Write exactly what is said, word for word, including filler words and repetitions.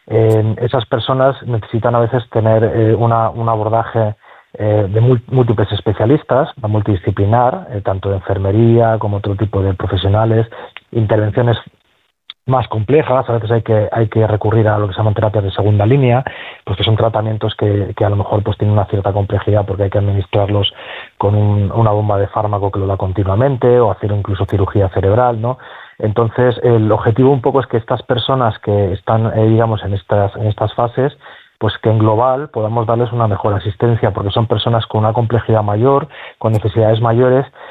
Eh, esas personas necesitan a veces tener eh, una, un abordaje eh, de múltiples especialistas, multidisciplinar, eh, tanto de enfermería como otro tipo de profesionales, intervenciones más complejas. A veces hay que hay que recurrir a lo que se llaman terapias de segunda línea, pues que son tratamientos que, que a lo mejor pues tienen una cierta complejidad porque hay que administrarlos con un, una bomba de fármaco que lo da continuamente, o hacer incluso cirugía cerebral, ¿no? Entonces, el objetivo un poco es que estas personas que están, eh, digamos, en estas en estas fases, pues que en global podamos darles una mejor asistencia, porque son personas con una complejidad mayor, con necesidades mayores,